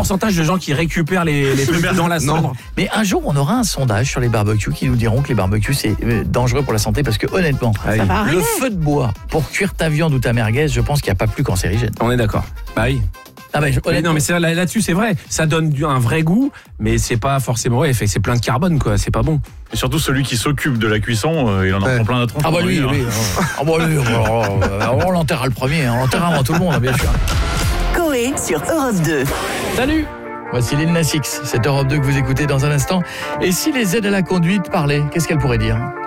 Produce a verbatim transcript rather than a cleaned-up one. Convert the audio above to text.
pourcentage de gens qui récupèrent les, les trucs dans la cendre. Mais un jour, on aura un sondage sur les barbecues qui nous diront que les barbecues, c'est dangereux pour la santé parce que honnêtement, Ah oui. le feu de bois pour cuire ta viande ou ta merguez, je pense qu'il n'y a pas plus cancérigène. On est d'accord. Bah oui. Ah bah, je- Mais honnêtement, non, mais c'est, là, là-dessus, c'est vrai. Ça donne du- un vrai goût, mais c'est pas forcément. Ouais, fait, c'est plein de carbone, quoi. C'est pas bon. Et surtout celui qui s'occupe de la cuisson, euh, il en en Ouais. prend plein la tronche. ah bah lui, lui, ah bah lui, on, on l'enterra le premier, on l'enterra avant tout le monde, bien sûr. Coé sur Europe deux. Salut! Voici Lil Nas X, cette Europe deux que vous écoutez dans un instant. Et si les aides à la conduite parlaient, qu'est-ce qu'elles pourraient dire?